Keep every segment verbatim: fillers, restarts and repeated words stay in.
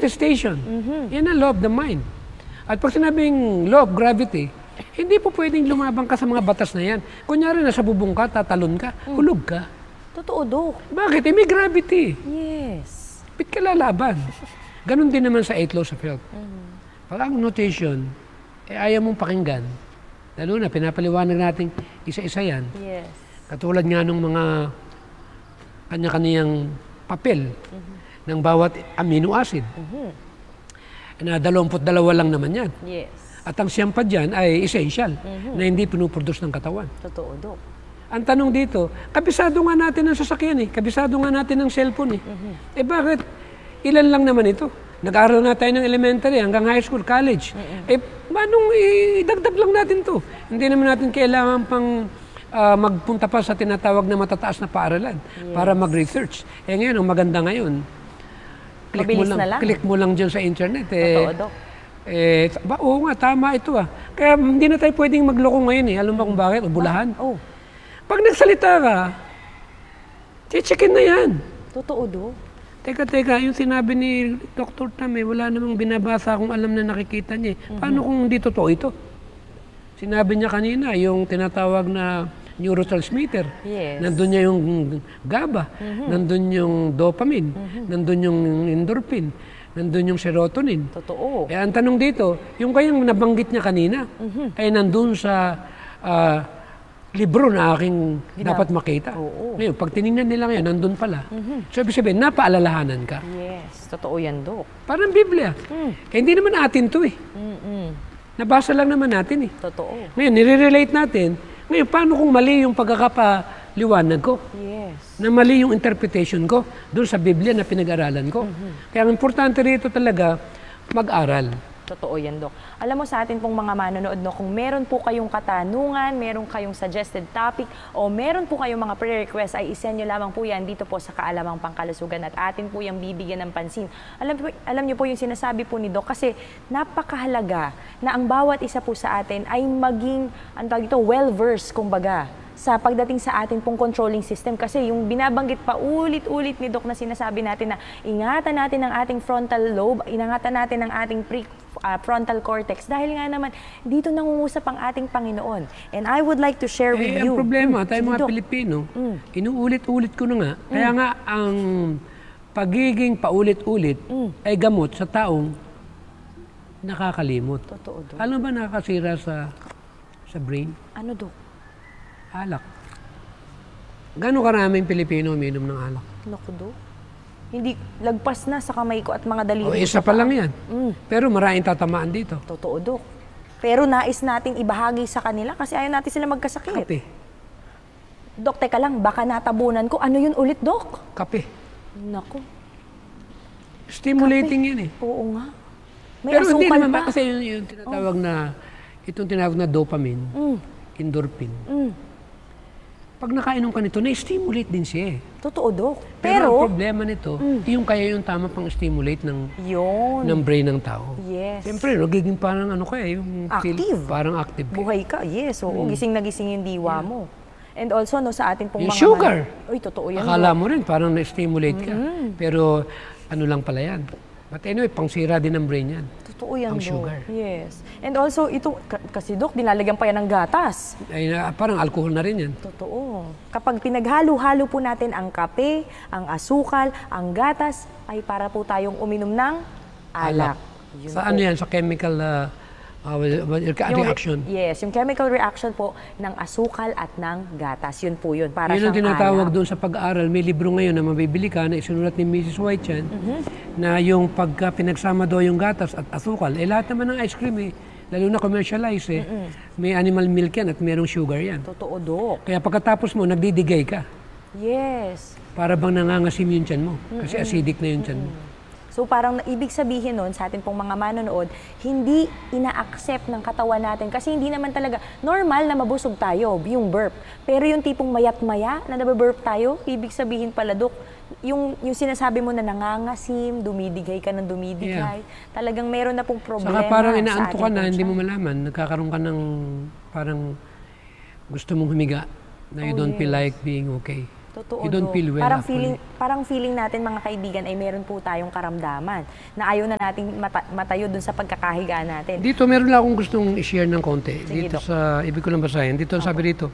manifestation. Mm-hmm. Yan ang law of the mind. At pag sinabing law of gravity, hindi po pwedeng lumabang ka sa mga batas na yan. Kunyari, nasa bubong ka, tatalon ka, mm. hulog ka. Totoo, Dok. Bakit? Eh, may gravity. Yes. Ba't ka lalaban? Ganon din naman sa eight laws of health. Mm-hmm. Pag ang notation, eh, ayaw mong pakinggan, lalo na, pinapaliwanag natin isa-isa yan. Yes. Katulad nga nung mga kanya-kanyang papel mm-hmm. ng bawat amino acid. Mm-hmm. Na dalawamput dalawa lang naman yan. Yes. At ang siyam pa dyan ay essential mm-hmm. na hindi pinuproduce ng katawan. Totoo, Dok. Ang tanong dito, kabisado nga natin ang sasakyan eh. Kabisado nga natin ang cellphone eh. Mm-hmm. Eh bakit? Ilan lang naman ito? Nag-aaral nga tayo ng elementary hanggang high school, college. Mm-hmm. Eh, manong idagdag lang natin to? Hindi naman natin kailangan pang uh, magpunta pa sa tinatawag na matataas na paaralan yes. para mag-research. Eh ngayon, ang maganda ngayon, click mo lang, lang. click mo lang dyan sa internet. Eh, Totoo, Dok. Eh, ba, oo nga, tama ito ah. Kaya hindi na tayo pwedeng magloko ngayon eh. Alam mo kung bakit? Bulahan. Oh. Pag nagsalita ka, checkin na yan. Totoo, Dok. Teka, teka, yung sinabi ni Doctor Tam, eh, wala namang binabasa akong alam na nakikita niya. Eh. Paano kung hindi totoo ito? Sinabi niya kanina, yung tinatawag na neurotransmitter. Yes. Nandun niya yung GABA, mm-hmm. nandun yung dopamine, mm-hmm. nandun yung endorphin, nandun yung serotonin. Totoo. Eh, ang tanong dito, yung kayang nabanggit niya kanina, mm-hmm. ay nandun sa uh, libro na aking Ginab- dapat makita. Oo. Ngayon, pag tinignan nila ngayon, nandun pala. Mm-hmm. So, ibig sabihin, napaalalahanan ka. Yes, totoo yan, Dok. Parang Biblia. Mm. Eh, hindi naman atin to eh. Mm-mm. Nabasa lang naman natin eh. Totoo. Ngayon, nire-relate natin. Ngayon, paano kung mali yung pagkakapaliwanag ko? Yes. Na mali yung interpretation ko doon sa Biblia na pinag-aralan ko. Mm-hmm. Kaya ang importante rito talaga, mag-aral. Totoo yan, Dok. Alam mo sa atin pong mga manonood, no, kung meron po kayong katanungan, meron kayong suggested topic, o meron po kayong mga prayer request, ay isend nyo lamang po yan dito po sa Kaalamang Pangkalusugan at atin po yung bibigyan ng pansin. Alam, alam nyo po yung sinasabi po ni Doc kasi napakahalaga na ang bawat isa po sa atin ay maging, ano tawag ito, well-versed, kumbaga, sa pagdating sa atin pong controlling system. Kasi yung binabanggit pa ulit-ulit ni Doc na sinasabi natin na ingatan natin ang ating frontal lobe, ingatan natin ang ating pre-frontal uh, cortex. Dahil nga naman, dito nangungusap ang ating Panginoon. And I would like to share eh, with ang you. Ang problema, mm, tayo mga Doc. Pilipino, mm. inuulit-ulit ko na nga. Mm. Kaya nga, ang pagiging paulit-ulit mm. ay gamot sa taong nakakalimot. Totoo, Doc. Alam ba nakakasira sa, sa brain? Ano, Doc? Alak. Gano'ng karaming Pilipino uminom ng alak? Naku, Dok. Hindi, lagpas na sa kamay ko at mga daliri. O, isa pa lang yan. Mm. Pero maraming tatamaan dito. Totoo, Dok. Pero nais nating ibahagi sa kanila kasi ayaw natin sila magkasakit. Kape. Dok, teka lang, baka natabunan ko. Ano yun ulit, Dok? Kape. Naku. Stimulating Kape. yan eh. Oo nga. May pero hindi naman pa. Kasi yung, yung tinatawag oh. na, itong tinatawag na dopamine, mm. endorphin. Mm. Pag nakainom ka nito, na-stimulate din siya eh. Totoo, Dok. Pero, Pero ang problema nito, mm. yung kaya yung tama pang stimulate ng, yun. ng brain ng tao. Yes. Siyempre, nagiging parang ano kaya, yung active. Feel, parang active. Buhay ka, yes. Oo, mm. gising na gising yung diwa yeah. mo. And also, no, sa atin pong yung mga... sugar. Uy, totoo yan. Akala mo rin, parang na-stimulate ka. Mm. Pero, ano lang pala yan. But anyway, pangsira din ng brain yan. Totoo yan, ang Dok. Sugar. Yes. And also, ito, kasi Dok, dinalagyan pa yan ng gatas. Ay, parang alcohol na rin yan. Totoo. Kapag pinaghalo-halo po natin ang kape, ang asukal, ang gatas, ay para po tayong uminom ng alak. alak. Sa po. Ano yan? Sa chemical uh, uh, reaction? Yung, yes, yung chemical reaction po ng asukal at ng gatas. Yun po yun. Para yun ang siyang tinatawag alak. Doon sa pag-aaral. May libro ngayon na mabibili ka na isinulat ni Missus White yan, mm-hmm. na yung pagka pinagsama daw yung gatas at asukal, eh lahat naman ng ice cream eh, lalo na commercialized eh, mm-hmm. may animal milk yan at merong sugar yan. Totoo, Dok. Kaya pagkatapos mo, nagdidigay ka. Yes. Para bang nangangasim yung tiyan mo. Kasi mm-hmm. acidic na yung tiyan mo. So parang ibig sabihin nun sa atin pong mga manonood, hindi ina-accept ng katawan natin kasi hindi naman talaga normal na mabusog tayo, yung burp. Pero yung tipong mayat-maya na nababurp tayo, ibig sabihin pala, Dok, yung, yung sinasabi mo na nangangasim, dumidigay ka ng dumidigay, yeah. talagang meron na pong problema. Saka parang inaantok ka na, hindi mo malaman, nagkakaroon ka ng parang gusto mong humiga na you oh, don't yes. feel like being okay. Totoo, You don't Dok. feel well parang actually. feeling, parang feeling natin mga kaibigan ay meron po tayong karamdaman na ayaw na nating mata, matayo dun sa pagkakahiga natin. Dito, meron lang akong gustong i-share ng konti. Sige, Dito Dok. sa, ibig ko lang basahin. Dito, ang sabi dito,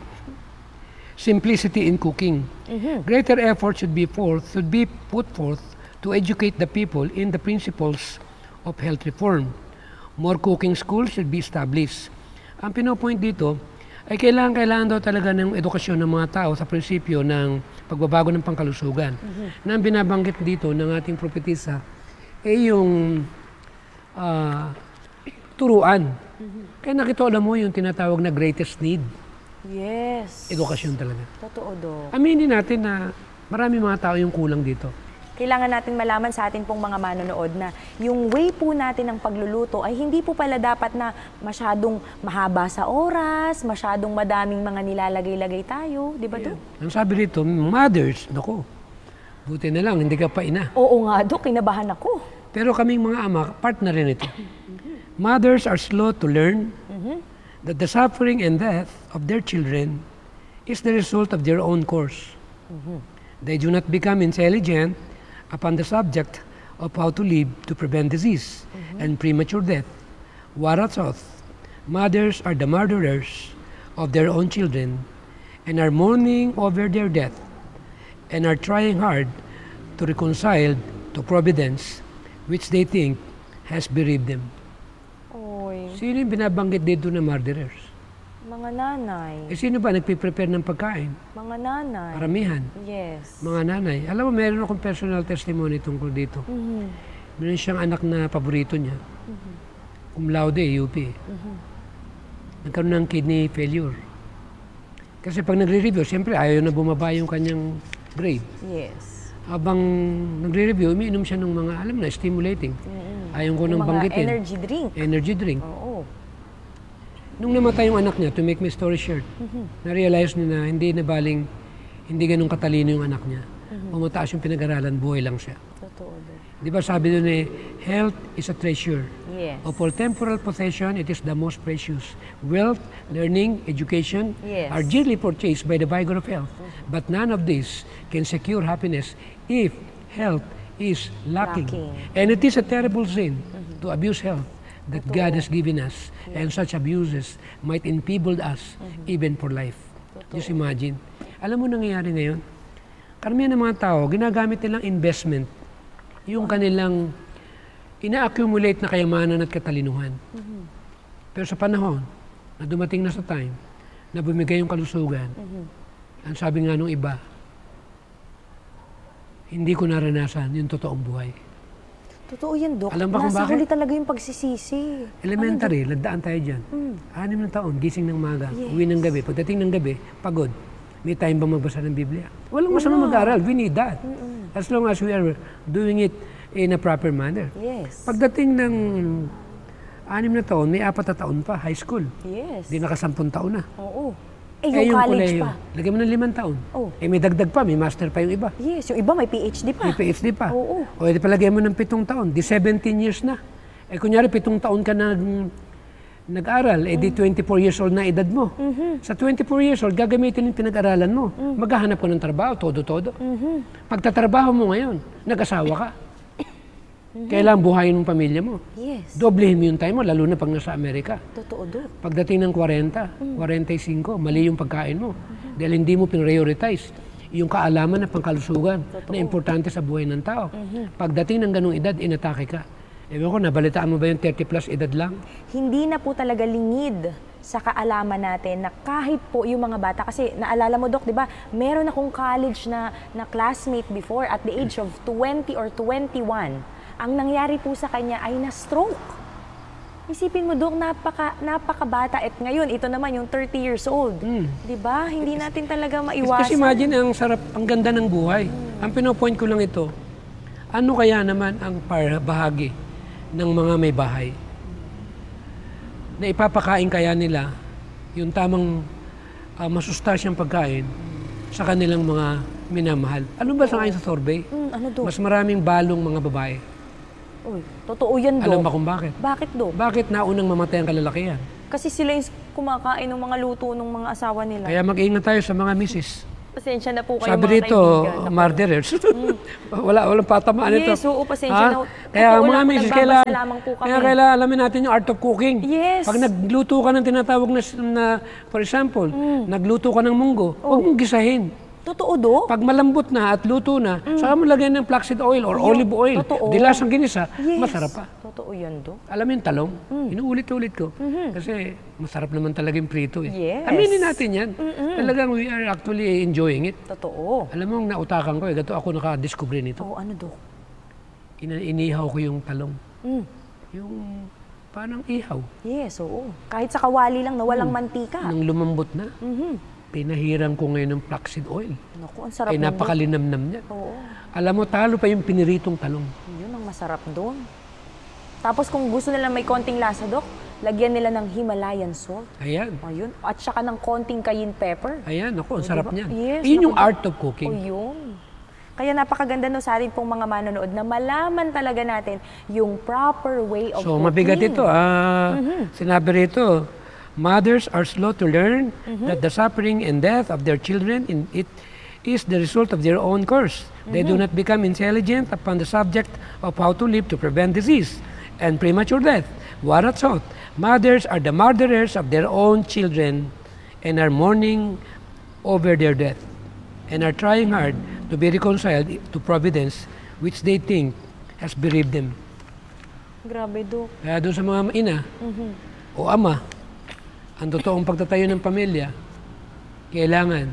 simplicity in cooking. Mhm. Greater effort should be forth, should be put forth to educate the people in the principles of health reform. More cooking schools should be established. Ang pinopoint dito ay kailangan, kailangan daw talaga ng edukasyon ng mga tao sa prinsipyo ng pagbabago ng pangkalusugan. Na ang binabanggit dito ng ating propetisa ay yung ah, turuan. Kaya nakita alam mo yung tinatawag na greatest need. Yes. Edukasyon talaga. Totoo, Dok. Aminin natin na marami mga tao yung kulang dito. Kailangan natin malaman sa atin pong mga manonood na yung way po natin ng pagluluto ay hindi po pala dapat na masyadong mahaba sa oras, masyadong madaming mga nilalagay-lagay tayo. Di ba, Dok? Ang sabi dito, mothers, naku, buti na lang, hindi ka pa ina. Oo nga, Dok. Kinabahan ako. Pero kaming mga ama, part na rin ito. Mothers are slow to learn that the suffering and death of their children is the result of their own course. They do not become intelligent upon the subject of how to live to prevent disease and premature death. Warathos, mothers are the murderers of their own children and are mourning over their death and are trying hard to reconcile to providence which they think has bereaved them. Oy, Sino yung binabanggit dito na murderers? mga nanay. Eh sino ba nagpiprepare ng pagkain? Mga nanay. Paramihan. Yes. Mga nanay. Alam mo, meron akong personal testimony tungkol dito. Mhm. Meron siyang anak na paborito niya. Cum laude, U P. Nagkaroon ng kidney failure. Kasi pag nagre-review, siyempre ayaw na bumaba yung kanyang grade. Yes. Habang nagre-review, umiinom siya ng mga, alam na, stimulating. Ayaw ko Yung nang mga banggitin. energy drink. Energy drink. Oo. Nung namatay yung anak niya, to make my story short, na-realize niya na hindi na baling, hindi ganun katalino yung anak niya. Umataas yung pinag-aralan, buhay lang siya. Totoo, Dok. Di ba sabi doon eh, health is a treasure. Yes. Of all temporal possession, it is the most precious. Wealth, learning, education Yes. are dearly purchased by the vigor of health. But none of this can secure happiness if health is lacking. Lacking. And it is a terrible sin to abuse health that God has given us. And such abuses might enfeeble us even for life. Just imagine. Alam mo nangyayari ngayon? Karamihan ng mga tao, ginagamit nilang investment yung kanilang ina-accumulate na kayamanan at katalinuhan. Pero sa panahon na dumating na sa time na bumigay yung kalusugan, ang sabi nga nung iba, hindi ko naranasan yung totoong buhay. Totoo yan, Dok. Alam ba kung Nasa bakit? huli talaga yung pagsisisi. Elementary, nagdaan tayo dyan. Anim na taon, gising ng maga, uwi ng gabi. Pagdating ng gabi, pagod. May time ba magbasa ng Biblia? Walang masama mag-aral. We need that. As long as we are doing it in a proper manner. Yes. Pagdating ng anim na taon, may apat na taon pa, high school. Yes. Di nakasampun taon na. Oo. Eh, yung college kolehiyo, pa. lagyan mo ng limang taon. Oh. Eh, may dagdag pa, may master pa yung iba. Yes, yung iba may P H D pa. May P H D pa. Oo. O, edi palagyan mo ng pitong taon. Di seventeen years na. Eh, kunyari, pitong taon ka na nag-aral, eh di twenty-four years old na edad mo. Sa twenty-four years old, gagamitin yung pinag-aralan mo. Maghahanap ka ng trabaho, todo-todo. Pagtatrabaho mo ngayon, nag-asawa ka. Kailangan buhayin ng pamilya mo. Yes. Doblehin mo yung time mo, lalo na pag nasa Amerika. Totoo, Dok. Pagdating ng forty, forty-five, mali yung pagkain mo. Dahil hindi mo prioritize yung kaalaman na pangkalusugan na importante sa buhay ng tao. Pagdating ng ganung edad, inatake ka. Ewan ko, nabalitaan mo ba yung thirty plus edad lang? Hindi na po talaga lingid sa kaalaman natin na kahit po yung mga bata, kasi naalala mo, Dok, di ba, meron akong college na, na classmate before at the age of twenty or twenty-one. Ang nangyari po sa kanya ay na-stroke. Isipin mo, Dok, napaka, napakabata. At ngayon, ito naman yung thirty years old. Mm. Di ba? Hindi natin talaga maiwasan. Kasi imagine, ang sarap, ang ganda ng buhay. Ang pinopoint ko lang ito, ano kaya naman ang par bahagi ng mga may bahay na ipapakain kaya nila yung tamang uh, masustansyang pagkain sa kanilang mga minamahal. Ano ba sa ngayon sa survey? Mm, ano, Dok? Mas maraming balong mga babae. Uy, totoo yan, Dok. Alam ba kung bakit? Bakit, Dok? Bakit naunang mamatay ang kalalakihan? Kasi sila yung kumakain ng mga luto ng mga asawa nila. Kaya mag-ingat tayo sa mga misis. Pasensya na po kayo Sabi mga dito, kaibigan. murderers. Wala, walang patamaan ito. Yes, oo, pasensya na. Kaya Totoo mga lang, misis, nagbabasa kailangan, lamang po kami. kaya kailangan alamin natin yung art of cooking. Yes. Pag nagluto ka ng tinatawag na, na for example, nagluto ka ng munggo, huwag mong gisahin. Totoo, Dok? Pag malambot na at luto na, saka mo lagyan ng flaxseed oil or olive oil. Totoo. Dilas ang ginisa, Yes. masarap pa. Totoo yan, Dok. Alam mo yung talong? Inuulit-ulit ko. Kasi masarap naman talaga yung prito eh. Yes. Aminin natin yan. Talagang we are actually enjoying it. Totoo. Alam mo, nautakan ko eh. Gato ako nakadiscover nito. Oo, ano, Dok? Ina inihaw ko yung talong. Mm. Yung parang ihaw. Yes, oo. Kahit sa kawali lang na walang mantika. Nang lumambot na, Mhm. pinahiram ko ngayon ng flaxseed oil. Naku, ang sarap Ay nun, Dok. napakalinamnam niya. Oo. Alam mo, talo pa yung piniritong talong. Yun ang masarap doon. Tapos kung gusto nila may konting lasa, Dok, lagyan nila ng Himalayan salt. Ayan. Ayun. At saka ng konting cayenne pepper. Ayan, ako, ang O, sarap diba? niyan. Yes, Yun yung naku, art of O cooking. yun. Kaya napakaganda no sa atin pong mga manonood na malaman talaga natin yung proper way of So, cooking. mabigat ito. Ah, Sinabi rito, mothers are slow to learn that the suffering and death of their children in it is the result of their own curse. They do not become intelligent upon the subject of how to live to prevent disease and premature death. What a thought! Mothers are the murderers of their own children and are mourning over their death and are trying hard to be reconciled to providence which they think has bereaved them. Grabe, Dok. Kaya doon sa mga ina o ama, ang totoong pagtatayo ng pamilya, kailangan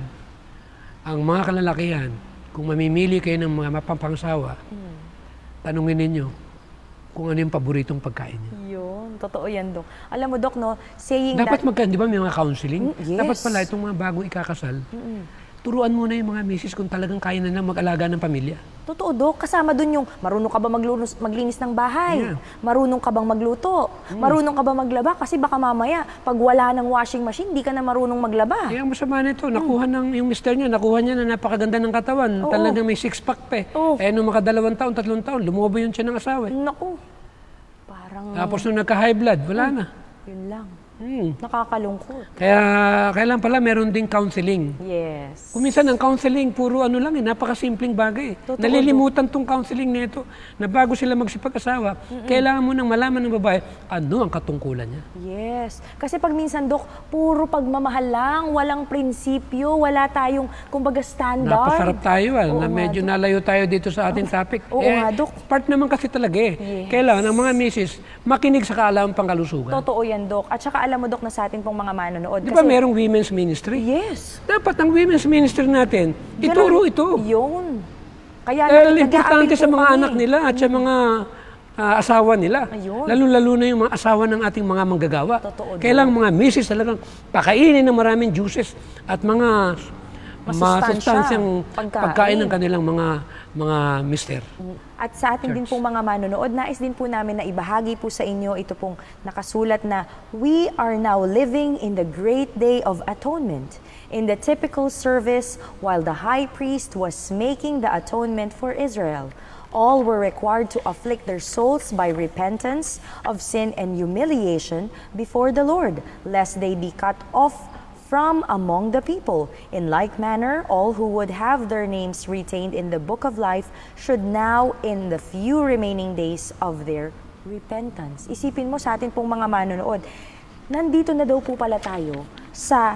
ang mga kalalakihan, kung mamimili kayo ng mga mapapangsawa, tanungin ninyo kung ano yung paboritong pagkain niya. Yun, totoo yan, Dok. Alam mo, Dok, no, saying Dapat that... magka, di ba may mga counseling? Mm, yes. Dapat pala itong mga bagong ikakasal, turuan muna yung mga misis kung talagang kaya na lang mag-alaga ng pamilya. Totoo, Dok. Kasama dun yung marunong ka ba maglunus, maglinis ng bahay? Yeah. Marunong ka bang magluto? Marunong ka ba maglaba? Kasi baka mamaya, pag wala ng washing machine, di ka na marunong maglaba. Kaya ang masama nito, nakuha ng yung mister niya, nakuha niya na napakaganda ng katawan. Oo. Talagang may six-pack pa eh. Oo. Eh, nung makadalawang taon, tatlong taon, lumobo yun siya ng asawa eh. Naku, parang Tapos nung nagka-high blood, wala na. yun lang. Hmm. Nakakalungkot. Kaya kailan pala meron ding counseling. Yes. Kuminsan ang counseling, puro ano lang eh, napakasimpleng bagay. Totoo, Nalilimutan tong counseling nito na bago sila magsipag-asawa, kailangan mo nang malaman ng babae ano ang katungkulan niya. Yes. Kasi pag minsan, Dok, puro pagmamahal lang, walang prinsipyo, wala tayong, kumbaga, standard. Napasarap tayo ah, Oo na nga, medyo Dok. nalayo tayo dito sa ating topic. Oo eh, nga, Dok. Part naman kasi talaga eh. Yes. Kailangan ang mga misis makinig sa kaalamang pangkalusugan. Totoo yan, Dok. At saka alam mo, Dok, na sa atin pong mga manonood. Di ba merong women's ministry? Yes. Dapat ang women's ministry natin, ituro ito. Yun. Kaya Dahil nag- importante nag-a-appeal sa po mga kami. anak nila at sa mga ah, asawa nila. Ayun. Lalo-lalo na yung mga asawa ng ating mga manggagawa. Totoo, Kailangan mga misis talagang pakainin ng maraming juices at mga Masustansya, masustansyang pagkain. pagkain ng kanilang mga mga mister. At sa atin din pong mga manonood, nais din po namin na ibahagi po sa inyo ito pong nakasulat na we are now living in the great day of atonement. In the typical service, while the high priest was making the atonement for Israel, all were required to afflict their souls by repentance of sin and humiliation before the Lord, lest they be cut off from among the people. In like manner, all who would have their names retained in the book of life should now, in the few remaining days of their repentance. Isipin mo sa atin pong mga manonood, nandito na daw po pala tayo sa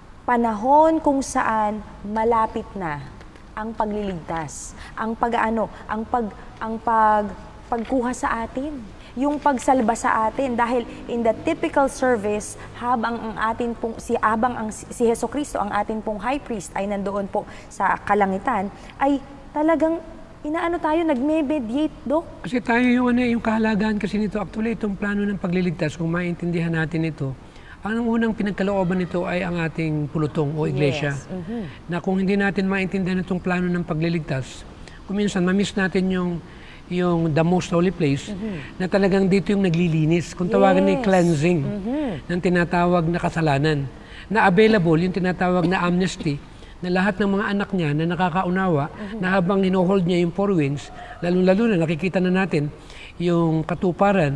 panahon kung saan malapit na ang pagliligtas, ang pag-ano, ang pag ang pag pagkuha sa atin, yung pagsalba sa atin dahil in the typical service habang ang atin pong si abang ang si Hesukristo ang atin pong high priest ay nandoon po sa kalangitan ay talagang inaano tayo nagme-mediate, Dok. Kasi tayo yung ano, yung kahalagaan kasi nito, actually itong plano ng pagliligtas, kung maintindihan natin ito, ang unang pinagkalooban nito ay ang ating pulutong o iglesia. Yes. Mhm. Na kung hindi natin maintindihan itong plano ng pagliligtas, kuminsan mamiss natin yung yung the most holy place, na talagang dito yung naglilinis. Kung tawagan ni Yes. cleansing ng tinatawag na kasalanan. Na available yung tinatawag na amnesty, na lahat ng mga anak niya na nakakaunawa, na habang hinohold niya yung four winds, lalo-lalo na nakikita na natin yung katuparan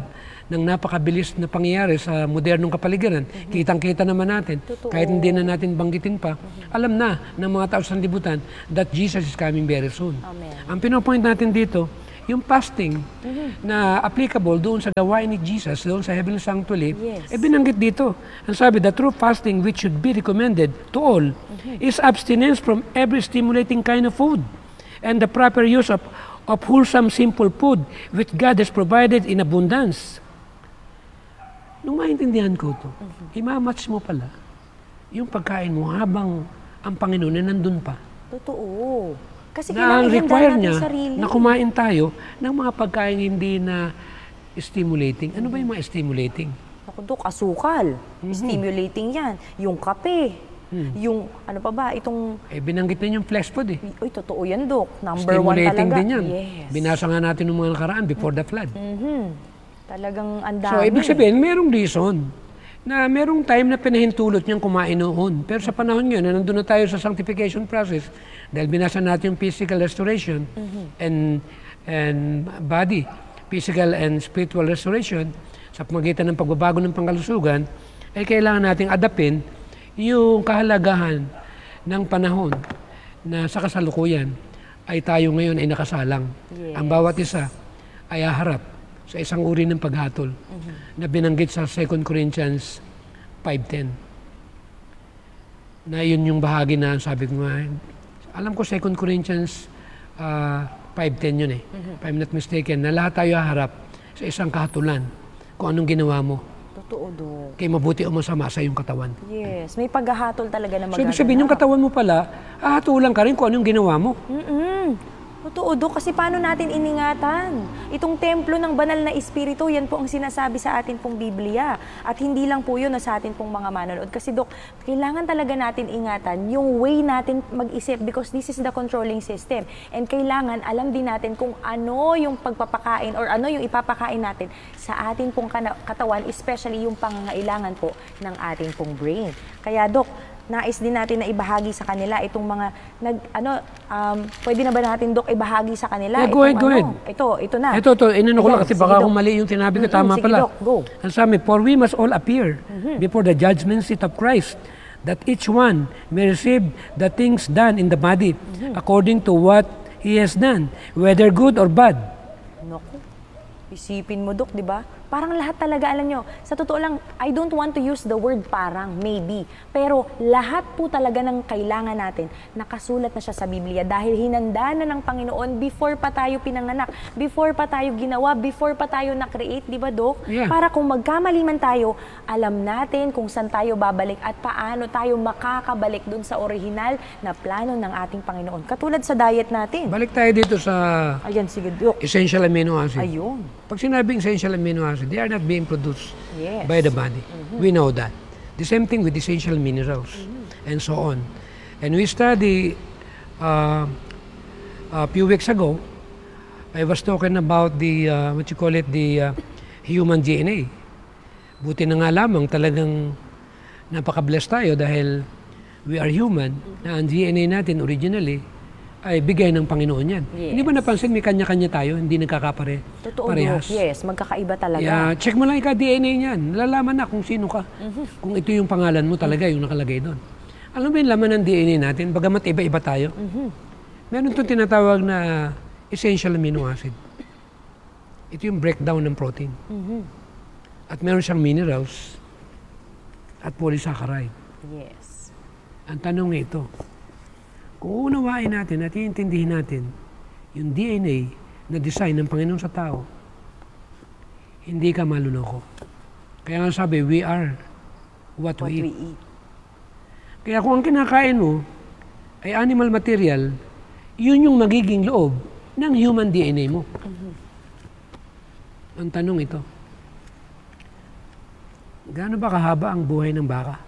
ng napakabilis na pangyayari sa modernong kapaligiran. Mm-hmm. Kitang-kita naman natin, Totoo. kahit hindi na natin banggitin pa, mm-hmm. alam na ng mga tao sa libutan that Jesus is coming very soon. Amen. Ang pinopoint natin dito, yung fasting mm-hmm. na applicable doon sa gawain ni Jesus, doon sa heavenly sanctuary, yes. eh binanggit dito. Ang sabi, the true fasting which should be recommended to all mm-hmm. is abstinence from every stimulating kind of food and the proper use of, of wholesome, simple food which God has provided in abundance. Nung maintindihan ko ito, mm-hmm. imamatch mo pala yung pagkain mo habang ang Panginoon na nandun pa. Totoo. Kasi Na ang kailangan require ihanda niya natin sarili. na kumain tayo ng mga pagkain hindi na stimulating. Ano ba yung mga stimulating? Naku, Dok, asukal. Mhm. Stimulating yan. Yung kape. Hmm. Yung, ano pa ba, itong... Eh, binanggit din yung flesh food eh. Uy, totoo yan, Dok. Number one Stimulating talaga. din yan. Yes. Binasa nga natin ng mga nakaraan before the flood. Mhm. Talagang ang dami. So, ibig sabihin, merong reason na merong time na pinahintulot niyang kumain noon. Pero sa panahon ngayon, na nandun na tayo sa sanctification process, dahil binasa natin yung physical restoration mm-hmm. and and body, physical and spiritual restoration, sa pamagitan ng pagbabago ng pangkalusugan, ay kailangan nating adapin yung kahalagahan ng panahon na sa kasalukuyan ay tayo ngayon ay nakasalang. Yes. Ang bawat isa ay haharap sa isang uri ng paghatol mm-hmm. na binanggit sa Second Corinthians five ten. Na yun yung bahagi na sabi ko nga, alam ko Second Corinthians uh, five ten yun eh, mm-hmm. if I'm not mistaken, na lahat tayo haharap sa isang kahatulan kung anong ginawa mo. Totoo, Dok. Kaya mabuti o masama sa iyong katawan. Yes, may paghahatol talaga na So, magaganap. ibig sabihin, yung katawan mo pala, hahatulan ka rin kung anong ginawa mo. Mm-mm. Totoo, Dok, kasi paano natin iningatan? Itong templo ng banal na espiritu, yan po ang sinasabi sa atin pong Biblia. At hindi lang po yun na sa atin pong mga manonood. Kasi, Dok, kailangan talaga natin ingatan yung way natin mag-isip because this is the controlling system. And kailangan alam din natin kung ano yung pagpapakain or ano yung ipapakain natin sa atin pong katawan, especially yung pangangailangan po ng ating pong brain. Kaya, Dok, nais din natin na ibahagi sa kanila itong mga nag ano um, pwede na ba natin, Dok, ibahagi sa kanila Yeah, go ahead, itong, go ano, ahead. ito ito na Ito, ito, inano ko lang kasi Sige, baka Dok. kung mali yung tinabi ko, Mm-mm, tama sige, pala. Dok, go. Ang sabi, for we must all appear mm-hmm. before the judgment seat of Christ, that each one may receive the things done in the body mm-hmm. according to what he has done, whether good or bad. Naku, isipin mo, Dok, di ba? Parang lahat talaga, alam nyo, sa totoo lang, I don't want to use the word parang, maybe. Pero lahat po talaga ng kailangan natin, nakasulat na siya sa Biblia dahil hinanda na ng Panginoon before pa tayo pinanganak, before pa tayo ginawa, before pa tayo na-create, di ba, Dok? Yeah. Para kung magkamali man tayo, alam natin kung saan tayo babalik at paano tayo makakabalik dun sa original na plano ng ating Panginoon. Katulad sa diet natin. Balik tayo dito sa Ayan, sige, Dok. essential amino acid. Ayun. Pag sinabing essential amino acid, they are not being produced Yes. by the body. Mm-hmm. We know that. The same thing with essential minerals mm-hmm. and so on. And we study uh, a few weeks ago, I was talking about the, uh, what you call it, the uh, human D N A. Buti na nga lamang talagang napaka-blessed tayo dahil we are human, mm-hmm. na ang D N A natin originally ay bigay ng Panginoon yan. Yes. Hindi ba napansin, may kanya-kanya tayo, hindi nagkakapare. Totoo, parehas. Dok. Yes, magkakaiba talaga. Yeah, check mo lang ika-D N A niyan. Nalalaman na kung sino ka. Mm-hmm. Kung ito yung pangalan mo talaga, yung nakalagay doon. Alam mo yung laman ng D N A natin, bagamat iba-iba tayo. Mm-hmm. Meron itong tinatawag na essential amino acid. Ito yung breakdown ng protein. Mm-hmm. At meron siyang minerals at polysaccharide. Yes. Ang tanong ito, kung unawain natin at iintindihin natin yung D N A na design ng Panginoon sa tao, hindi ka maluloko. Kaya nga sabi, we are what, What we, eat. we eat. Kaya kung ang kinakain mo ay animal material, yun yung magiging loob ng human D N A mo. Mm-hmm. Ang tanong ito, gaano ba kahaba ang buhay ng baka?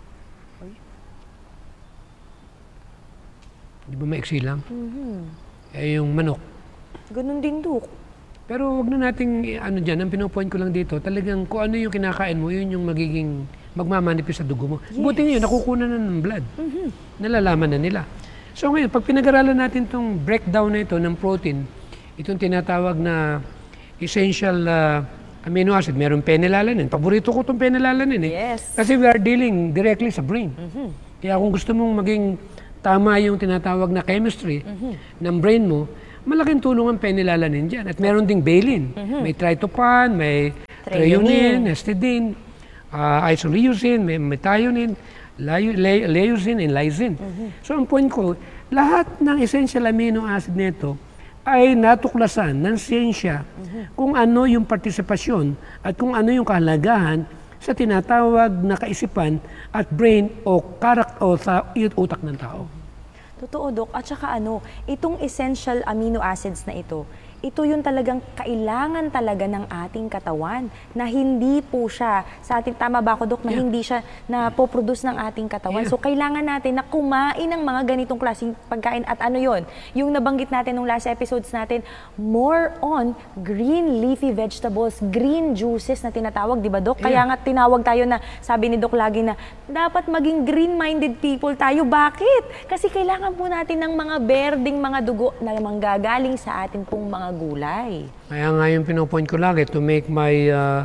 Di ba maiksi lang? Mm-hmm. Eh yung manok. Ganun din, Dok. Pero wag na nating, ano dyan, ang pinopoint ko lang dito, talagang kung ano yung kinakain mo, yun yung magiging magmamanipis sa dugo mo. Yes. Buti ngayon, nakukunan na ng blood. Mm-hmm. Nalalaman na nila. So ngayon, pag pinag-aralan natin itong breakdown na ito ng protein, itong tinatawag na essential uh, amino acid, meron phenylalanin. Paborito ko itong phenylalanin eh. Yes. Kasi we are dealing directly sa brain. Mhm. Kaya kung gusto mong maging tama yung tinatawag na chemistry ng brain mo, malaking tulong ang phenylalanin dyan. At meron ding valine. May tryptophan, may threonine, histidine, uh, isoleucine, may methionine, leu- le- leucine, and lysine. So ang point ko, lahat ng essential amino acid nito ay natuklasan ng siyensya kung ano yung partisipasyon at kung ano yung kahalagahan sa tinatawag na kaisipan at brain o karak o sa utak ng tao. Totoo, Dok. At saka ano, itong essential amino acids na ito, ito yung talagang kailangan talaga ng ating katawan na hindi po siya, sa ating, tama ba ako, Dok, na Yeah. hindi siya na po-produce ng ating katawan. Yeah. So, kailangan natin na kumain ng mga ganitong klaseng pagkain. At ano yon, yung nabanggit natin nung last episodes natin, more on green leafy vegetables, green juices na tinatawag, di ba, Dok? Kaya Yeah. nga tinawag tayo na, sabi ni Dok lagi na, dapat maging green-minded people tayo. Bakit? Kasi kailangan po natin ng mga berding mga dugo na manggagaling sa atin pong mga gulay. Kaya nga yung pinopoint ko lagi, to make my, uh,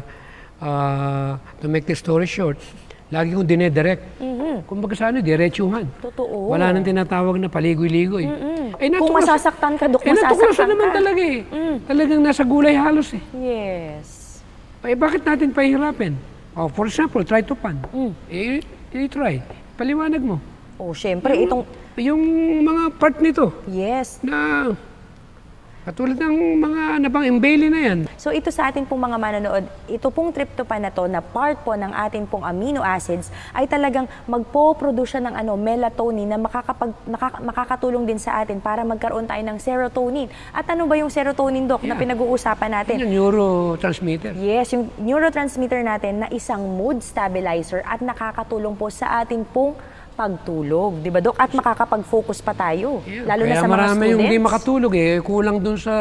uh, to make the story short, lagi kong dinedirect. Mhm. Kung baga sa ano, diretsuhan. Totoo. Wala nang tinatawag na paligoy-ligoy. Mm-mm. Eh, Kung natuklas- masasaktan ka, Dok, eh, natuklasan masasaktan naman ka. talaga eh. Mm. Talagang nasa gulay halos eh. Yes. Eh, bakit natin pahihirapin? Oh, for example, tryptophan. Mm. Eh, i-try. Paliwanag mo. Oh, syempre, itong, Yung mga part nito yes. na katulad ng mga nabang embele na yan. So ito sa atin pong mga manonood, ito pong tryptophan na to na part po ng atin pong amino acids ay talagang magpo-produce siya ng ano, melatonin na makakapag, nakaka, makakatulong din sa atin para magkaroon tayo ng serotonin. At ano ba yung serotonin, Doc, na Yeah. pinag-uusapan natin? Yan yung neurotransmitter. Yes, yung neurotransmitter natin na isang mood stabilizer at nakakatulong po sa atin pong pagtulog, di ba, Dok? At makakapag-focus pa tayo, Yeah. lalo Kaya na sa mga marami students. yung di makatulog eh. Kulang dun sa...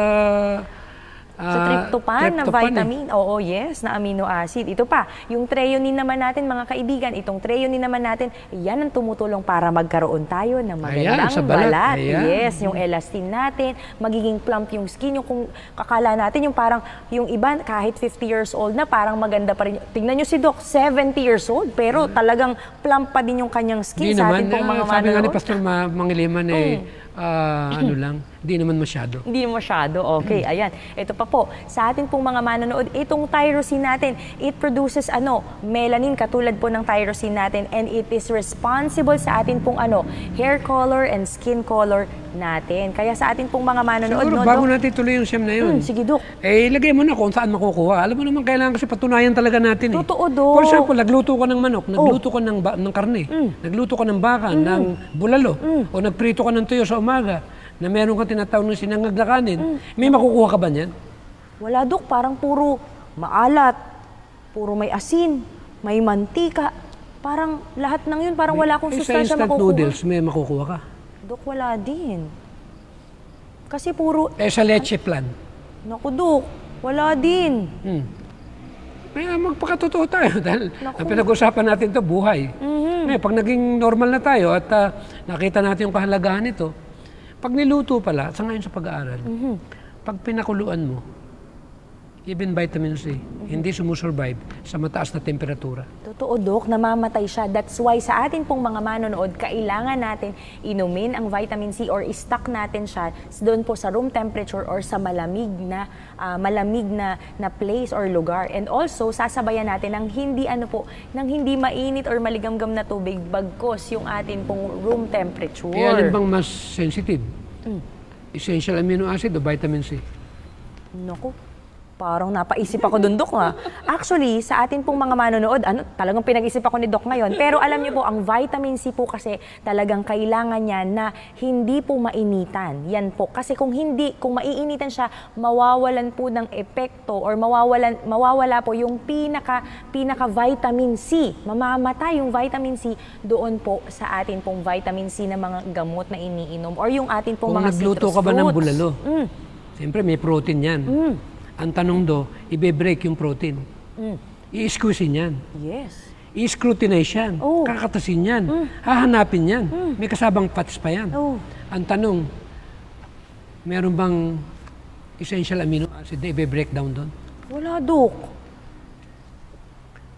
Sa ah, tryptophan, na tryptophan eh. vitamin. Oo, yes, na amino acid. Ito pa, yung threonine naman natin, mga kaibigan, itong threonine naman natin, yan ang tumutulong para magkaroon tayo ng magandang Ayan, sa balat. Ayan. Yes, yung elastin natin, magiging plump yung skin. Yung kung kakala natin, yung parang, yung iba, kahit fifty years old na, parang maganda pa rin. Tingnan nyo si Doc, seventy years old, pero talagang plump pa din yung kanyang skin. Di Sa naman, atin pong ah, mga sabi nga ni manonood. Pastor Ma- Mangiliman eh, ah, ano lang, di naman masyado. Hindi masyado. Okay, ayan. Ito pa po, sa atin pong mga manonood, itong tyrosine natin, it produces ano, melanin, katulad po ng tyrosine natin, and it is responsible sa atin pong ano, hair color and skin color natin. Kaya sa atin pong mga manonood, Siguro no, bago Dok? natin tuloy yung siyam na yun, Hmm, sige, Dok. eh ilagay mo na kung saan makukuha. Alam mo naman, kailangan kasi patunayan talaga natin eh. Totoo, Dok. For example, nagluto ka ng manok, nagluto ka ng, ba- ng karne, nagluto ka ng baka, ng bulalo, o nagprito ka ng tuyo sa umaga, na meron kang tinatawag ng sinangag na kanin, may makukuha ka ba niyan? Wala, Dok. Parang puro maalat, puro may asin, may mantika. Parang lahat ng yun, parang wala akong Eh, sa sustansya instant makukuha. noodles, may makukuha ka. Dok, wala din. Kasi puro, Eh, sa leche plan. naku, Dok, wala din. Hmm. Kaya magpakatotoo tayo dahil Naku. ang pinag-usapan natin to buhay. Mhm. Eh, pag naging normal na tayo at ah, nakita natin yung kahalagahan nito, pag niluto pala, sa ngayon sa pag-aaral, Mhm. pag pinakuluan mo, even vitamin C, hindi sumusurvive sa mataas na temperatura. Totoo, Dok, namamatay siya. That's why sa atin pong mga manonood, kailangan natin inumin ang vitamin C or i-stock natin siya doon po sa room temperature or sa malamig na ah, malamig na na place or lugar. And also, sasabayan natin ng hindi ano po, ng hindi mainit or maligamgam na tubig bagkos yung atin pong room temperature. Kaya alin bang mas sensitive? Mm. Essential amino acid o vitamin C? Naku, parang napaisip ako dun, Dok, ha? Actually, sa atin pong mga manonood, ano, talagang pinag-isip ako ni Doc ngayon. Pero alam niyo po, ang vitamin C po kasi talagang kailangan niya na hindi po mainitan. Yan po. Kasi kung hindi, kung maiinitan siya, mawawalan po ng epekto or mawawalan, mawawala po yung pinaka, pinaka vitamin C. Mamamatay yung vitamin C doon po sa atin pong vitamin C na mga gamot na iniinom or yung atin pong Kung mga nagluto citrus ka ba ng fruits. bulalo, Mm. siyempre may protein yan. Mm. Ang tanong do, ibe-break yung protein. Mm. I-squeeze yan. Yes. I-scrutinize yan. Oh. Kakatasin yan. Hahanapin yan. May kasabang fats pa yan. Oh. Ang tanong, meron bang essential amino acid na i-break down doon? Wala, Dok.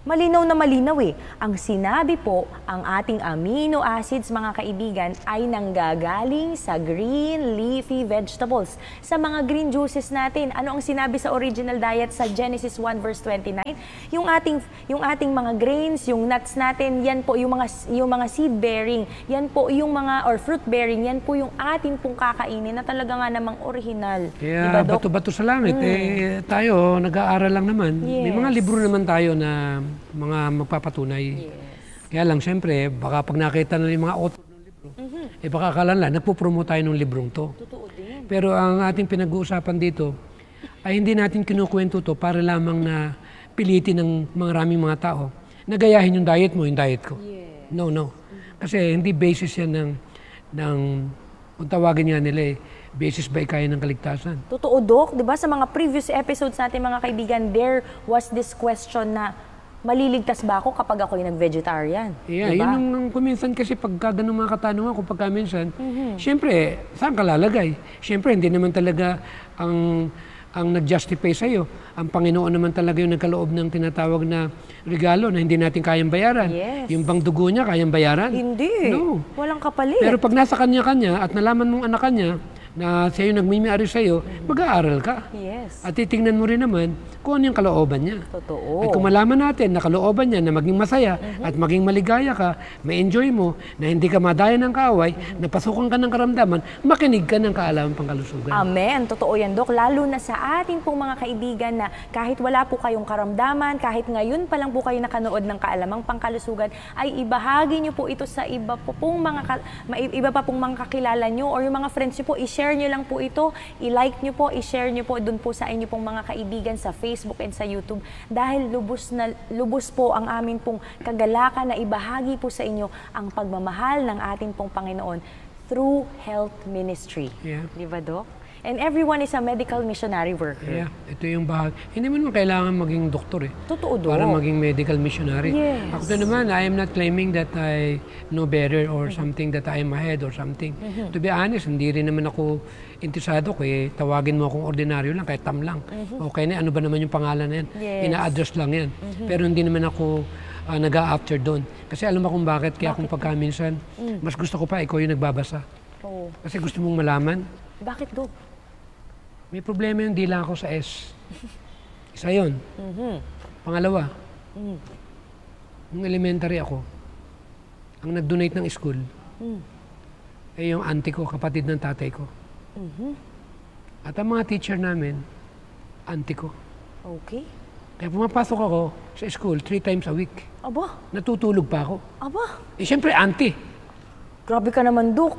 Malinaw na malinaw eh. Ang sinabi po, ang ating amino acids, mga kaibigan, ay nanggagaling sa green leafy vegetables. Sa mga green juices natin, ano ang sinabi sa original diet sa Genesis one verse twenty-nine? Yung ating, yung ating mga grains, yung nuts natin, yan po yung mga, yung mga seed bearing, yan po yung mga, or fruit bearing, yan po yung ating pong kakainin na talaga nga namang original. Kaya diba, Doc? bato-bato sa langit. Mm. Eh, tayo, nag-aaral lang naman. Yes. May mga libro naman tayo na mga magpapatunay. Yes. Kaya lang, siyempre, baka pag nakita na yung mga author ng libro, mm-hmm. eh baka akala lang, nagpo-promote tayo ng librong to. Totoo din. Pero ang ating pinag-uusapan dito, ay hindi natin kinukwento to para lamang na pilitin ng maraming mga tao. Nagayahin yung diet mo, yung diet ko. Yes. No, no. Kasi hindi basis yan ng, ng kung tawagin nga nila eh, basis ba kaya ng kaligtasan. Totoo, Doc. Diba sa mga previous episodes natin, mga kaibigan, there was this question na maliligtas ba ako kapag ako'y nag-vegetarian? Yeah, diba? Yun ang kuminsan kasi pagka ganun mga katanungan, kung pagka minsan, mm-hmm. Siyempre, saan ka lalagay? Siyempre, hindi naman talaga ang ang nag-justify sa'yo. Ang Panginoon naman talaga yung nagkaloob ng tinatawag na regalo na hindi natin kayang bayaran. Yes. Yung bang dugo niya, kayang bayaran? Hindi. No. Walang kapalit. Pero pag nasa kanya-kanya at nalaman mong anak kanya, na sa'yo nagmimiari sa'yo, mm-hmm. mag-aaral ka. Yes. At titingnan mo rin naman kung ano yung kalooban niya. Totoo. At kung malaman natin na kalooban niya na maging masaya mm-hmm. at maging maligaya ka, ma-enjoy mo, na hindi ka madaya ng kaaway, mm-hmm. na pasukan ka ng karamdaman, makinig ka ng kaalaman pangkalusugan. Amen. Totoo yan, Dok. Lalo na sa ating pong mga kaibigan na kahit wala po kayong karamdaman, kahit ngayon pa lang po kayo nakanood ng kaalamang pangkalusugan, ay ibahagi niyo po ito sa iba po pong mga, iba pa pong mga kakilala niyo or yung mga friends niyo po, i-share I-share nyo lang po ito, i-like nyo po, i-share nyo po dun po sa inyo pong mga kaibigan sa Facebook and sa YouTube dahil lubos, na, lubos po ang amin pong kagalakan na ibahagi po sa inyo ang pagmamahal ng ating pong Panginoon through health ministry. Yeah. Di ba, Doc? And everyone is a medical missionary worker. Yeah, ito yung bahag. Hindi mo naman kailangan maging doktor eh. Totoo, Doc. Para maging medical missionary. Yes. Ako to naman, I am not claiming that I know better or mm-hmm. something that I am ahead or something. Mm-hmm. To be honest, hindi rin naman ako interesado ko eh. Tawagin mo akong ordinaryo lang, kahit tam lang. Mm-hmm. Okay na, ano ba naman yung pangalan na yan? Yes. Ina-address lang yan. Mm-hmm. Pero hindi naman ako uh, nag-a-after doon. Kasi alam mo kung bakit, kaya bakit? Kung pagka minsan, mm. mas gusto ko pa ikaw yung nagbabasa. Oh. Kasi gusto mong malaman. Bakit, Doc? May problema yung dila ako sa S. Isa yun. Mm-hmm. Pangalawa, mm. nung elementary ako, ang nag-donate ng school, mm. ay yung auntie ko, kapatid ng tatay ko. Mm-hmm. At ang mga teacher namin, auntie ko. Okay. Kaya pumapasok ako sa school three times a week. Aba? Natutulog pa ako. Aba? Eh, siyempre, auntie. Grabe ka naman, Doc.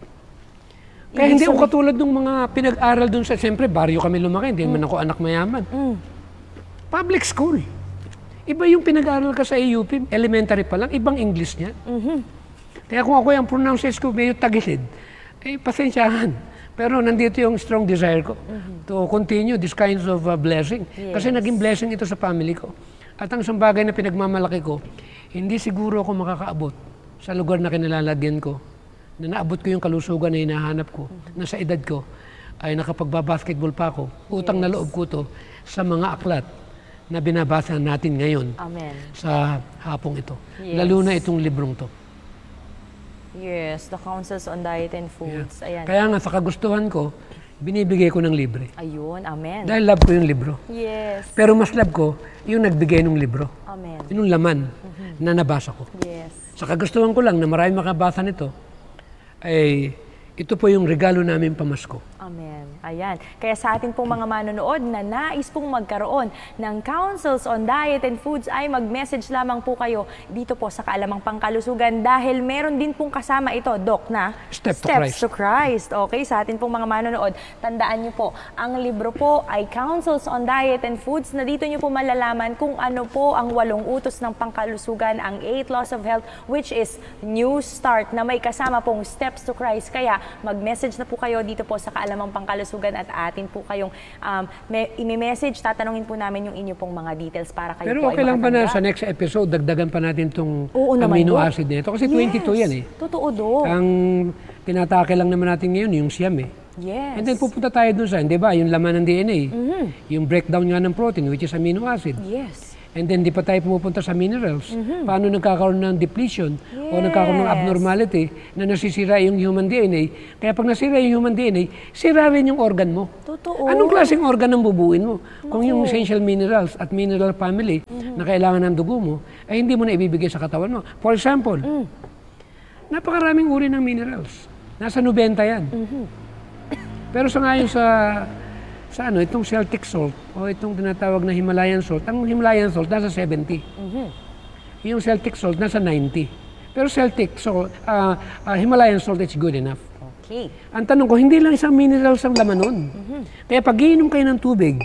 Kaya hindi ako katulad ng mga pinag-aral dun sa, siyempre, baryo kami lumaki, hindi naman mm. ako anak mayaman. Mm. Public school. Iba yung pinag-aral ka sa A U P, elementary pa lang, ibang English niya. Mm-hmm. Kaya kung ako yung pronunciation ko, medyo tagilid, eh, pasensyahan. Pero nandito yung strong desire ko mm-hmm. to continue this kinds of uh, blessing. Yes. Kasi naging blessing ito sa family ko. At ang isang bagay na pinagmamalaki ko, hindi siguro ako makakaabot sa lugar na kinalalagyan ko, na naabot ko yung kalusugan na hinahanap ko, mm-hmm. na sa edad ko, ay nakapagbabasketball pa ako. Utang yes. na loob ko to sa mga aklat na binabasa natin ngayon. Amen. Sa hapong ito. Yes. Lalo na itong librong to. Yes, the Counsels on Diet and Foods. Yeah. Ayan. Kaya nga sa kagustuhan ko, binibigay ko ng libre. Ayun, amen. Dahil love ko yung libro. Yes. Pero mas love ko yung nagbigay ng libro. Amen. Yung laman mm-hmm. na nabasa ko. Yes. Sa kagustuhan ko lang na marami makabasa nito, ay ito po yung regalo namin pamasko. Amen. Ayan. Kaya sa atin pong mga manonood na nais pong magkaroon ng Counsels on Diet and Foods ay mag-message lamang po kayo dito po sa Kaalamang Pangkalusugan dahil meron din pong kasama ito, Doc, na Step to Steps Christ. to Christ. Okay, sa atin pong mga manonood, tandaan niyo po, ang libro po ay Counsels on Diet and Foods na dito niyo po malalaman kung ano po ang walong utos ng pangkalusugan, ang eight laws of health, which is New Start na may kasama pong Steps to Christ. Kaya mag-message na po kayo dito po sa Kaalamang Pangkalusugan at atin po kayong um, i-message, tatanungin po namin yung inyo pong mga details para kayo Pero po okay ay lang ba na makatanda. sa next episode, dagdagan pa natin itong naman, amino Doc. acid nito? Kasi Yes. twenty-two yan eh. Totoo, Doc. Ang tinatake lang naman natin ngayon, yung siyam eh. Yes. And then pupunta tayo dun sa, di ba, yung laman ng D N A, mm-hmm. yung breakdown nga ng protein, which is amino acid. Yes. And then, di pa tayo pumupunta sa minerals. Mhm. Paano nagkakaroon ng depletion o nagkakaroon ng Yes. abnormality na nasisira yung human D N A. Kaya pag nasira yung human D N A, sira rin yung organ mo. Totoo. Anong klaseng organ ang bubuin mo? Kung yung Naku. essential minerals at mineral family na kailangan ng dugo mo, ay hindi mo na ibibigay sa katawan mo. For example, Mm. napakaraming uri ng minerals. Nasa ninety yan. Pero sa ngayon sa sa ano, itong Celtic salt o itong tinatawag na Himalayan salt, ang Himalayan salt nasa seventy. Yung Celtic salt nasa ninety. Pero Celtic salt, ah, ah, Himalayan salt, it's good enough. Okay. Ang tanong ko, hindi lang isang minerals ang laman nun. Kaya pag iinom kayo ng tubig,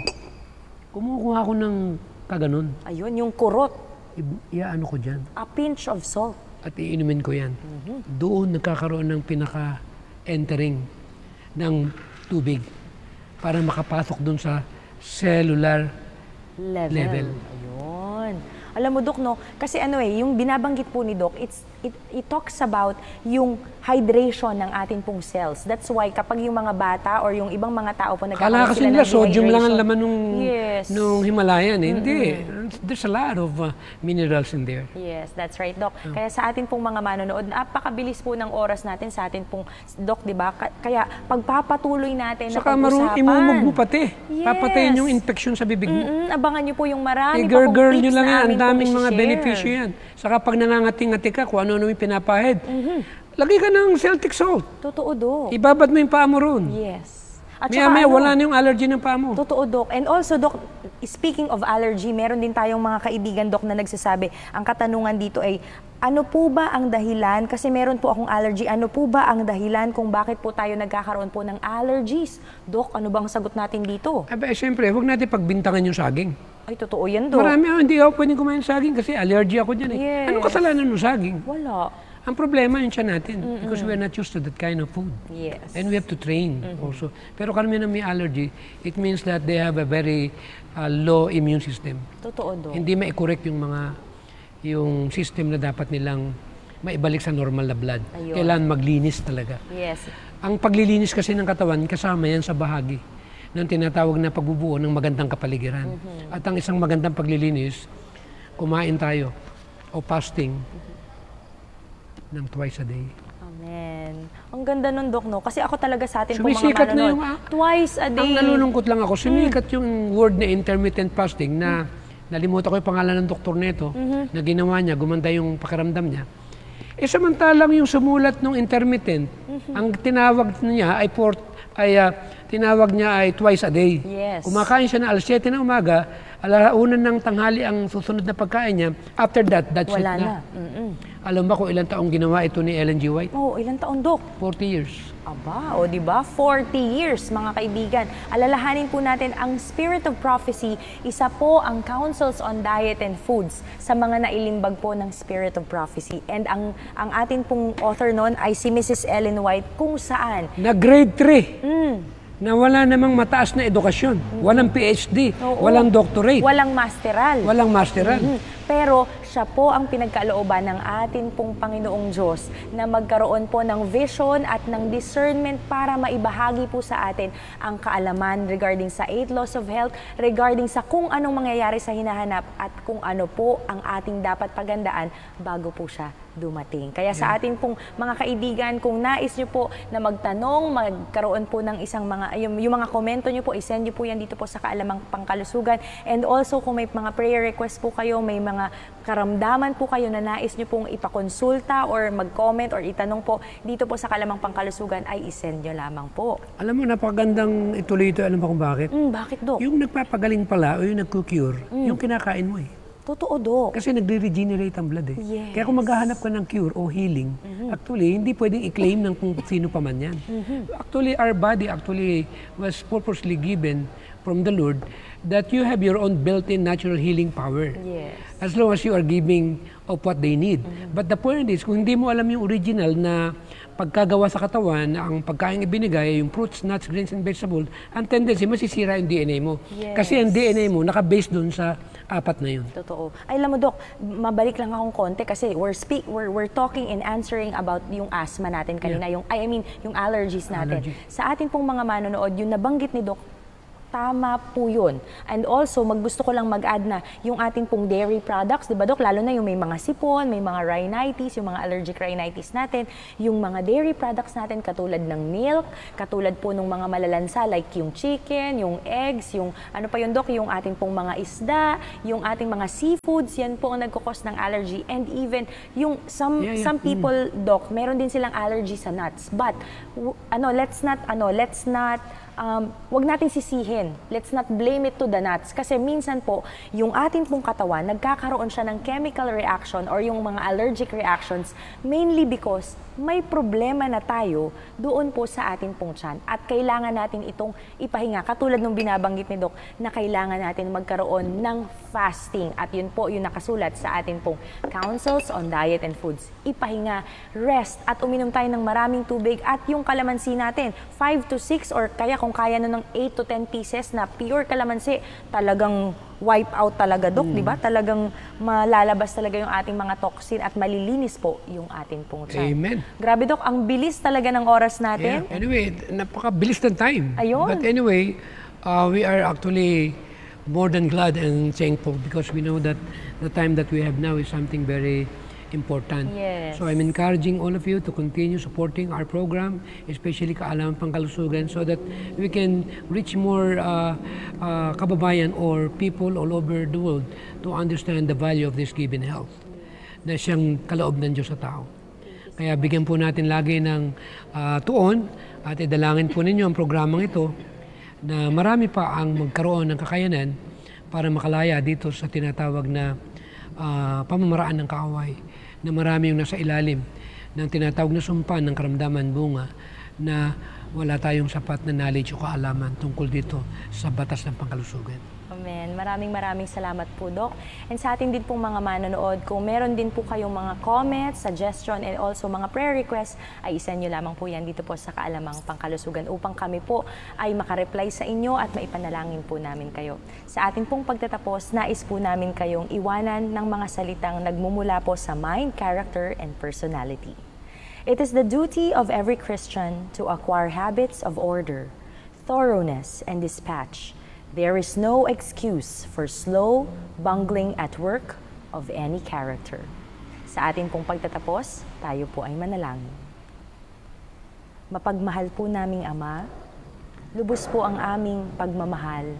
kumukuha ko ng kaganon. Ayun, yung kurot. I- Iaano ko dyan. A pinch of salt. At iinumin ko yan. Doon nagkakaroon ng pinaka-entering ng tubig para makapasok doon sa cellular Level. Level. Ayun. Alam mo, Dok, no? Kasi ano eh, yung binabanggit po ni Doc, it's, it, it talks about yung hydration ng ating pong cells. That's why kapag yung mga bata or yung ibang mga tao po Kala nagkakaroon kasi sila nila ng sodium lang ang dehydration. laman nung, Yes. nung Himalayan. Eh. Hindi. There's a lot of uh, minerals in there. Yes, that's right, Doc. Kaya sa atin pong mga manonood, napakabilis po ng oras natin sa atin pong, Doc, di ba? Ka- Kaya pagpapatuloy natin Saka na marunong pag-usapan. imumog mo pati. Yes. Papatayin yung infection sa bibig mo. Mm-mm, abangan nyo po yung marami pa I-girl pong girl tips nyo lang na yan. amin Ang pong daming mga isi-share. benepisyo yan. Saka pag nangangating-ngati ka, kung ano-ano yung pinapahid, lagay ka ng Celtic salt. Totoo, Doc. Ibabad mo yung paa mo ron. Yes. At Maya saka maya, ano, wala na yung allergy ng paa mo. Totoo, Doc. And also, Doc, speaking of allergy, meron din tayong mga kaibigan, Doc, na nagsasabi, ang katanungan dito ay, ano po ba ang dahilan, kasi meron po akong allergy, ano po ba ang dahilan kung bakit po tayo nagkakaroon po ng allergies? Doc, ano bang sagot natin dito? Aba, eh, siyempre, huwag natin pagbintangan yung saging. Ay, totoo yan, Doc. Marami, oh, hindi ako pwedeng kumain ng saging kasi allergy ako dyan eh. Yes. Anong kasalanan ng saging? Wala. Ang problema yun siya natin because we're not used to that kind of food. Yes. And we have to train also. Pero karamihan na may allergy, it means that they have a very uh, low immune system. Totoo, Doc. Hindi ma-correct yung mga yung system na dapat nilang maibalik sa normal na blood. Ayun. Kailangan maglinis talaga. Yes. Ang paglilinis kasi ng katawan, kasama yan sa bahagi ng tinatawag na pagbubuo ng magandang kapaligiran. At ang isang magandang paglilinis, kumain tayo o fasting ng twice a day. Amen. Ang ganda nun, Doc, no? Kasi ako talaga sa atin pong mga Sumisikat na manonood, yung, ah, twice a day. Ang nalulungkot lang ako, sumikat yung word na intermittent fasting na nalimutan ko yung pangalan ng doktor nito na ginawa niya, gumanda yung pakiramdam niya. Eh samantalang yung sumulat ng intermittent, ang tinawag niya ay port ay ah, tinawag niya ay twice a day. Yes. Kumakain siya na alas siyete ng umaga, alauna ng tanghali ang susunod na pagkain niya. After that, that's Wala it na. na. Mm-mm. Alam ba kung ilang taong ginawa ito ni Ellen G. White? Oh, ilang taon, Doc? forty years. Aba, o di ba? forty years, mga kaibigan. Alalahanin po natin ang Spirit of Prophecy, isa po ang Counsels on Diet and Foods sa mga nailimbag po ng Spirit of Prophecy. And ang ang atin pong author noon ay si Missus Ellen White, kung saan Na grade three. mm, Na wala namang mataas na edukasyon. Walang P H D. oo, Walang doctorate. walang masteral. Walang masteral. Mhm. Pero siya po ang pinagkalooban ng atin pong Panginoong Diyos na magkaroon po ng vision at ng discernment para maibahagi po sa atin ang kaalaman regarding sa eight laws of health, regarding sa kung anong mangyayari sa hinahanap at kung ano po ang ating dapat pagandaan bago po siya dumating. Kaya sa atin pong mga kaibigan, kung nais nyo po na magtanong, magkaroon po ng isang mga, yung, yung mga komento nyo po, isend nyo po yan dito po sa Kaalamang Pangkalusugan. And also, kung may mga prayer request po kayo, may mga karamdaman po kayo na nais nyo pong ipakonsulta or mag-comment or itanong po dito po sa Kaalamang Pangkalusugan, ay isend nyo lamang po. Alam mo, napakagandang ituloy ito. Alam mo kung bakit? Mm, bakit, Dok? Yung nagpapagaling pala o yung nagku-cure, yung kinakain mo eh. Totoo, Dok. Kasi nagre-regenerate ang blood eh. Yes. Kaya kung maghahanap ka ng cure o healing, actually, hindi pwedeng i-claim ng kung sino pa man yan. Actually, our body actually was purposely given from the Lord that you have your own built-in natural healing power. Yes. As long as you are giving of what they need. But the point is, kung hindi mo alam yung original na pagkagawa sa katawan, ang pagkain ibinigay, yung fruits, nuts, grains, and vegetables, ang tendency, masisira yung D N A mo. Yes. Kasi ang D N A mo, naka-base doon sa apat na yun. Totoo. Ay, alam mo, Dok, mabalik lang akong konti kasi we're, speak, we're, we're talking and answering about yung asthma natin kanina, yung, I mean, yung allergies natin. Allergy. Sa atin pong mga manonood, yung nabanggit ni Dok, tama po yun. And also, maggusto ko lang mag-add na yung ating pong dairy products, di ba Dok? Lalo na yung may mga sipon, may mga rhinitis, yung mga allergic rhinitis natin, yung mga dairy products natin katulad ng milk, katulad po ng mga malalansa like yung chicken, yung eggs, yung ano pa yun Dok, yung ating pong mga isda, yung ating mga seafoods, yan po ang nagkukos ng allergy. And even yung some yeah, yeah. some people, mm. Dok, meron din silang allergy sa nuts. But ano, let's not ano, let's not Um, wag natin sisihin. Let's not blame it to the nuts. Kasi minsan po, yung ating pong katawan, nagkakaroon siya ng chemical reaction or yung mga allergic reactions mainly because may problema na tayo doon po sa ating pong tiyan. At kailangan natin itong ipahinga. Katulad ng binabanggit ni Doc, na kailangan natin magkaroon ng fasting. At yun po yung nakasulat sa ating pong Councils on Diet and Foods. Ipahinga, rest, at uminom tayo ng maraming tubig. At yung kalamansi natin, five to six or kaya kung kaya na ng eight to ten pieces na pure kalamansi, talagang wipe out talaga, Dok, mm. di ba? Talagang malalabas talaga yung ating mga toxin at malilinis po yung ating pong tiyan. Amen. Grabe, Dok, ang bilis talaga ng oras natin. Yeah. Anyway, napakabilis ng time. Ayun. But anyway, uh, we are actually more than glad and thankful because we know that the time that we have now is something very important. Yes. So I'm encouraging all of you to continue supporting our program, especially Kaalaman Pangkalusugan, so that we can reach more uh, uh, kababayan or people all over the world to understand the value of this given health na siyang kaloob ng Diyos sa tao. Kaya bigyan po natin lagi ng uh, tuon at idalangin po ninyo ang programang ito na marami pa ang magkaroon ng kakayanan para makalaya dito sa tinatawag na uh, pamamaraan ng kaaway, na marami yung nasa ilalim ng tinatawag na sumpa ng karamdaman bunga na wala tayong sapat na knowledge o kaalaman tungkol dito sa batas ng pangkalusugan. Amen. Maraming maraming salamat po, Doc. And sa ating din pong mga manonood, kung meron din po kayong mga comments, suggestion, and also mga prayer requests, ay isend nyo lamang po yan dito po sa Kaalamang Pangkalusugan upang kami po ay makareply sa inyo at maipanalangin po namin kayo. Sa ating pong pagtatapos, nais po namin kayong iwanan ng mga salitang nagmumula po sa mind, character, and personality. It is the duty of every Christian to acquire habits of order, thoroughness, and dispatch. There is no excuse for slow bungling at work of any character. Sa atin pong pagtatapos, tayo po ay manalangin. Mapagmahal po naming Ama, lubos po ang aming pagmamahal,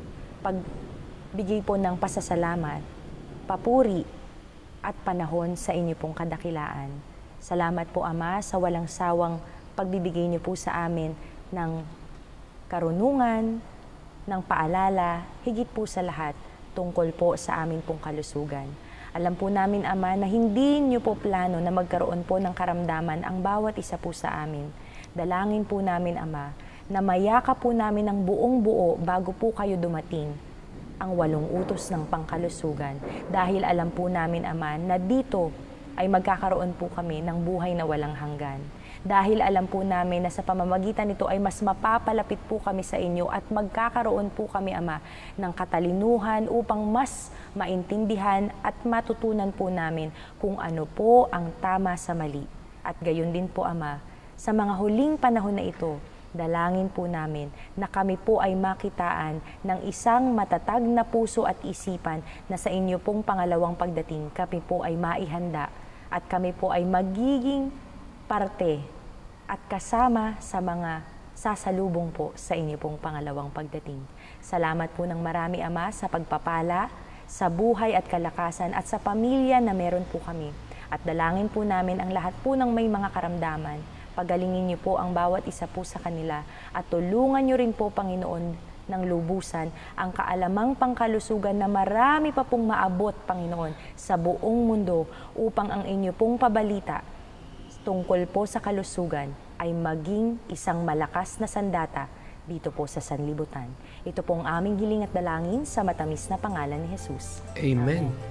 pagbigay po ng pasasalamat, papuri at panahon sa inyo pong kadakilaan. Salamat po Ama sa walang sawang pagbibigay niyo po sa amin ng karunungan, ng paalala, higit po sa lahat, tungkol po sa amin pong kalusugan. Alam po namin, Ama, na hindi niyo po plano na magkaroon po ng karamdaman ang bawat isa po sa amin. Dalangin po namin, Ama, na mayaka po namin ng buong buo bago po kayo dumating ang walong utos ng pangkalusugan. Dahil alam po namin, Ama, na dito ay magkakaroon po kami ng buhay na walang hanggan. Dahil alam po namin na sa pamamagitan nito ay mas mapapalapit po kami sa inyo at magkakaroon po kami, Ama, ng katalinuhan upang mas maintindihan at matutunan po namin kung ano po ang tama sa mali. At gayon din po, Ama, sa mga huling panahon na ito, dalangin po namin na kami po ay makitaan ng isang matatag na puso at isipan na sa inyo pong pangalawang pagdating, kami po ay maihanda at kami po ay magiging parte at kasama sa mga sasalubong po sa inyo pong pangalawang pagdating. Salamat po ng marami, Ama, sa pagpapala, sa buhay at kalakasan at sa pamilya na meron po kami. At dalangin po namin ang lahat po ng may mga karamdaman. Pagalingin niyo po ang bawat isa po sa kanila at tulungan niyo rin po, Panginoon, ng lubusan ang Kaalamang Pangkalusugan na marami pa pong maabot, Panginoon, sa buong mundo upang ang inyo pong pabalita tungkol po sa kalusugan ay maging isang malakas na sandata dito po sa sanlibutan. Ito pong aming hiling at dalangin sa matamis na pangalan ni Jesus. Amen. Amen.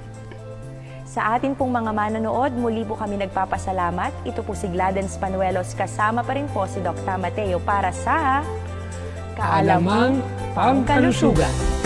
Sa atin pong mga manonood, muli po kami nagpapasalamat. Ito po si Gladens Panuelos, kasama pa rin po si Doctor Mateo para sa Kaalamang Pangkalusugan.